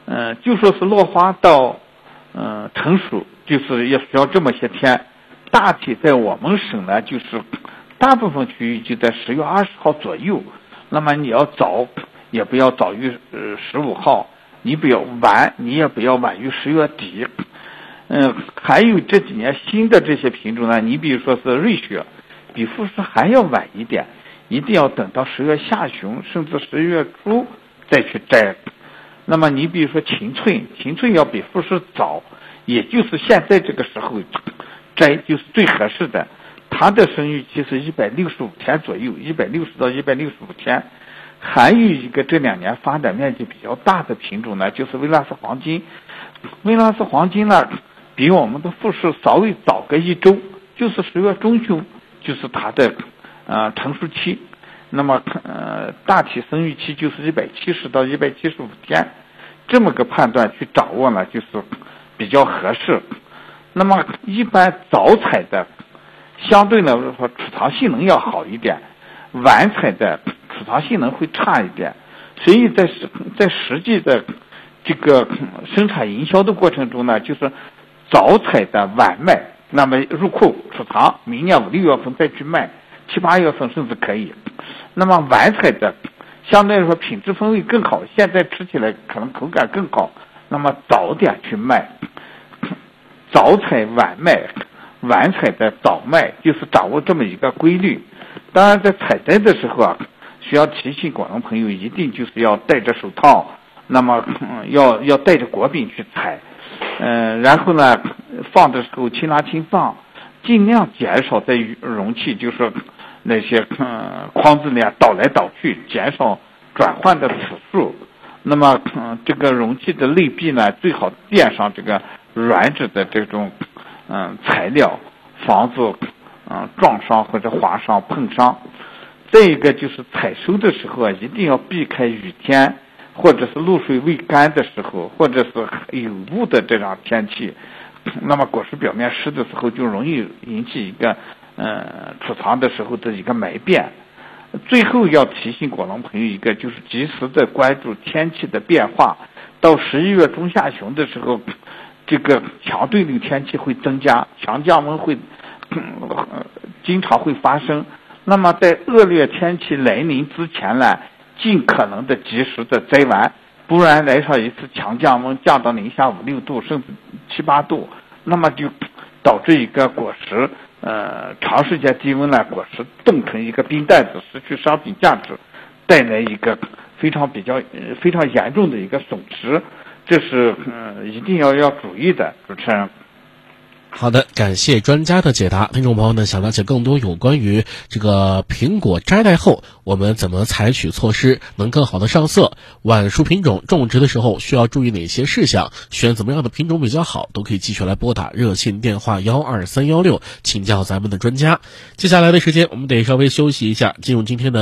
就说是落花到成熟，就是也需要这么些天。大体在我们省呢，就是大部分区域就在10月20号左右。那么你要早，也不要早于15号，你不要晚，你也不要晚于10月底。还有这几年新的这些品种呢，你比如说是瑞雪，比富士还要晚一点，一定要等到10月下旬甚至10月初再去摘。那么你比如说秦翠要比富士早，也就是现在这个时候摘就是最合适的。它的生育期是165天左右，160到165天。还有一个这2年发展面积比较大的品种呢，就是维纳斯黄金。维纳斯黄金呢，比我们的富士稍微早个1周，就是10月中旬，就是它的成熟期。那么大体生育期就是170到175天，这么个判断去掌握呢，就是比较合适。那么一般早采的相对来说储藏性能要好一点，晚采的储藏性能会差一点，所以在实际的这个生产营销的过程中呢，就是早采的晚卖，那么入库储藏，明年5、6月份再去卖，7、8月份甚至可以。那么晚采的相对来说品质风味更好，现在吃起来可能口感更好，那么早点去卖。早采晚卖，晚采的早卖，就是掌握这么一个规律。当然在采摘的时候啊，需要提醒广东朋友，一定就是要戴着手套，那么要带着果柄去采，然后呢放的时候轻拿轻放，尽量减少在容器就是那些筐子里倒来倒去，减少转换的次数。那么这个容器的内壁呢，最好垫上这个软质的这种材料，防止撞伤或者划伤碰伤。再一个就是采收的时候啊，一定要避开雨天或者是露水未干的时候，或者是有雾的这样天气。那么果实表面湿的时候，就容易引起一个储藏的时候的一个霉变。最后要提醒广东朋友一个，就是及时的关注天气的变化。到11月中下旬的时候，这个强对流天气会增加，强降温会经常会发生。那么在恶劣天气来临之前呢，尽可能的及时的摘完，不然来上一次强降温，降到零下5、6度甚至7、8度，那么就导致一个果实长时间低温呢，果实冻成一个冰袋子，失去商品价值，带来一个非常严重的一个损失，这是一定要注意的。主持人。 好的，感谢专家的解答。听众朋友们想了解更多有关于这个苹果摘带后我们怎么采取措施能更好的上色，晚熟品种种植的时候需要注意哪些事项，选怎么样的品种比较好，都可以继续来拨打热线电话12316请教咱们的专家。接下来的时间我们得稍微休息一下，进入今天的